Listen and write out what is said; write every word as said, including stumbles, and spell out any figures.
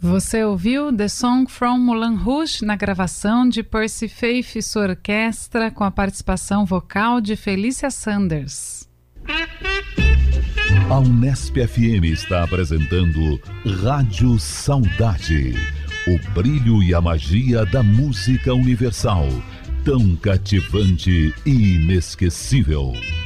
Você ouviu The Song from Moulin Rouge na gravação de Percy Faith e sua orquestra, com a participação vocal de Felícia Sanders. A Unesp F M está apresentando Rádio Saudade, o brilho e a magia da música universal, tão cativante e inesquecível.